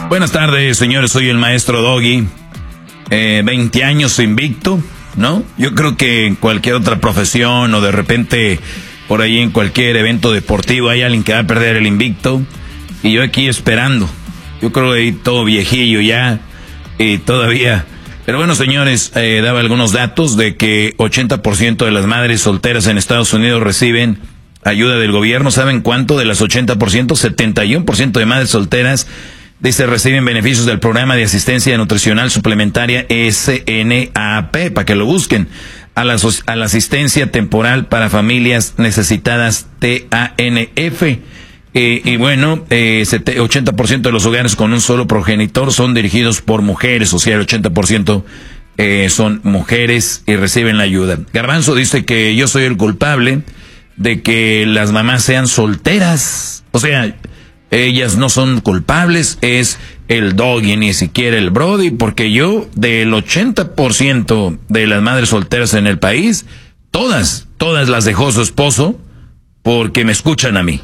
Buenas tardes, señores, soy el maestro Doggy. 20 años invicto, ¿no? Yo creo que en cualquier otra profesión o de repente por ahí en cualquier evento deportivo hay alguien que va a perder el invicto. Y yo aquí esperando. Yo creo que ahí todo viejillo ya y todavía. Pero bueno, señores, daba algunos datos de que 80% de las madres solteras en Estados Unidos reciben ayuda del gobierno. ¿Saben cuánto de las 80%? 71% de madres solteras, dice, reciben beneficios del programa de asistencia nutricional suplementaria SNAP, para que lo busquen. A la asistencia temporal para familias necesitadas, TANF. Y bueno, 80% de los hogares con un solo progenitor son dirigidos por mujeres, o sea, el 80% son mujeres y reciben la ayuda. Garbanzo dice que yo soy el culpable de que las mamás sean solteras. O sea, ellas no son culpables, es el Doggy, ni siquiera el Brody, porque yo, del 80% de las madres solteras en el país, todas las dejó su esposo porque me escuchan a mí.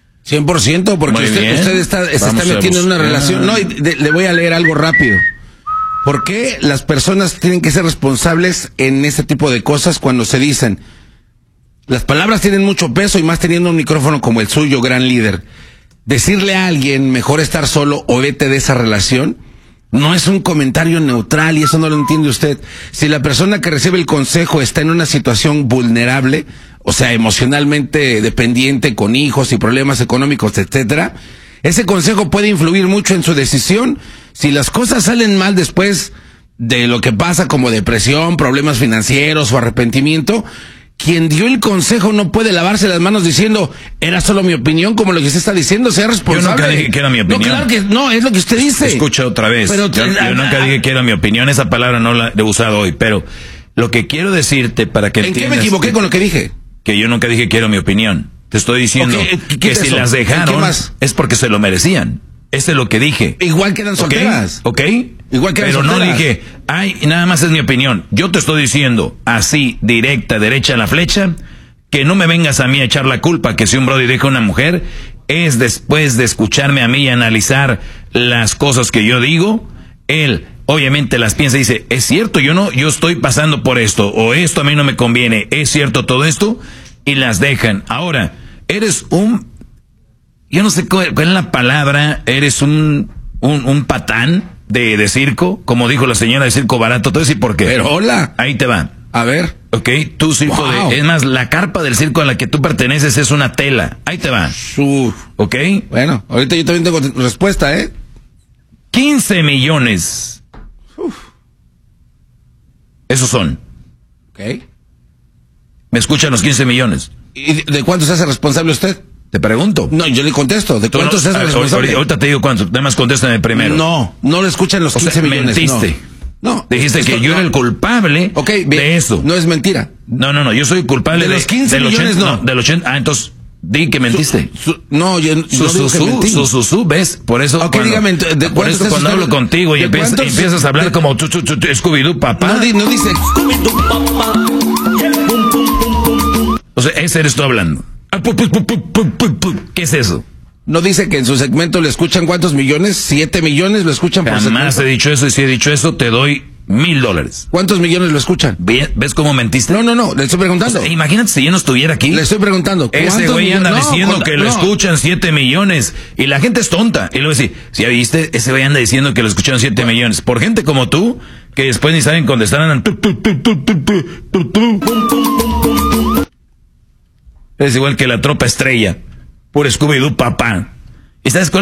100%, porque usted está metiendo en una relación. No, y le voy a leer algo rápido. ¿Por qué las personas tienen que ser responsables en este tipo de cosas cuando se dicen? Las palabras tienen mucho peso y más teniendo un micrófono como el suyo, gran líder. Decirle a alguien, mejor estar solo o vete de esa relación, no es un comentario neutral y eso no lo entiende usted. Si la persona que recibe el consejo está en una situación vulnerable, o sea, emocionalmente dependiente, con hijos y problemas económicos, etcétera, ese consejo puede influir mucho en su decisión. Si las cosas salen mal después de lo que pasa, como depresión, problemas financieros o arrepentimiento, quien dio el consejo no puede lavarse las manos diciendo, era solo mi opinión, como lo que usted está diciendo, sea responsable. Yo nunca dije que era mi opinión. No, claro que no, es lo que usted dice. Escucha otra vez. Pero yo nunca dije que era mi opinión, esa palabra no la he usado hoy, pero lo que quiero decirte para que entiendas... ¿En qué me equivoqué con lo que dije? Que yo nunca dije que era mi opinión. Te estoy diciendo que si las dejaron es porque se lo merecían. Eso es lo que dije. Igual quedan solteras. ¿Ok? Igual quedan solteras. Pero no dije, ay, nada más es mi opinión. Yo te estoy diciendo, así, directa, derecha a la flecha, que no me vengas a mí a echar la culpa que si un brody deja a una mujer, es después de escucharme a mí y analizar las cosas que yo digo, él obviamente las piensa y dice, es cierto, yo estoy pasando por esto, o esto a mí no me conviene, es cierto todo esto, y las dejan. Ahora, eres yo no sé cuál es la palabra, eres un patán de circo, como dijo la señora de Circo Barato. Te voy a decir por qué. Pero hola. Ahí te va. A ver. Ok, tu circo es más, la carpa del circo a la que tú perteneces es una tela. Ahí te va. Ok. Bueno, ahorita yo también tengo respuesta, 15 millones. Esos son. Ok. ¿Me escuchan los 15 millones? ¿Y de cuánto se hace responsable usted? Te pregunto. No, yo le contesto. ¿De cuánto se hace responsable? Ahorita te digo cuánto. Nada más contéstame primero. No le escuchan los 15 millones. Mentiste. No. Dijiste que yo era el culpable de eso. No es mentira. No, yo soy culpable de los 15 millones, no. Del 80. Entonces, di que mentiste. No, yo no digo que mentí. ¿ves? Por eso dígame, por eso cuando hablo contigo y empiezas a hablar como Scooby-Doo papá. No dice Scooby-Doo papá. O sea, ese eres tú hablando. ¿Qué es eso? No dice que en su segmento le escuchan ¿cuántos millones? 7 millones lo escuchan por segmento. Jamás he dicho eso, y si he dicho eso te doy $1,000. ¿Cuántos millones lo escuchan? ¿Ves cómo mentiste? No, le estoy preguntando. O sea, imagínate si yo no estuviera aquí. Le estoy preguntando. Ese güey anda diciendo que lo escuchan 7 millones y la gente es tonta. Y luego dice, si ya viste, ese güey anda diciendo que lo escuchan 7 millones. Por gente como tú, que después ni saben contestar, andan... Es igual que la tropa estrella. Por Scooby-Doo papá. ¿Y sabes cuál